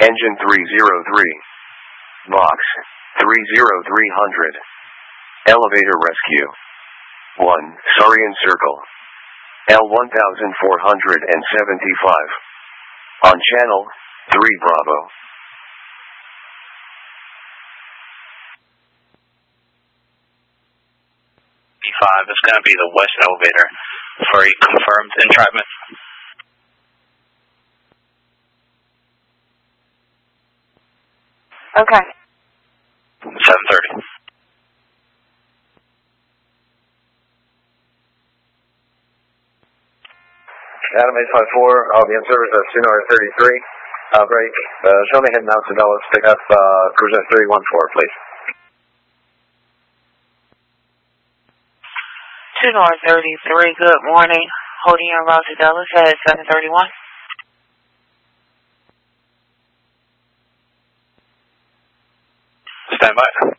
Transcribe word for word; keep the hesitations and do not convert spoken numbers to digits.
Engine three zero three. Box three zero three hundred. Elevator rescue. one. Sarian Circle. L one four seventy-five. On channel three Bravo. B five is going to be the west elevator for a confirmed entrapment. Okay. seven thirty. Adam eight five four, I'll be in service at Sonar thirty-three. Uh, break. Uh, show me heading out to Dallas. Pick up uh, cruiser three one four, please. Sonar thirty-three, good morning. Holding your route to Dallas at seven thirty-one. Stand by.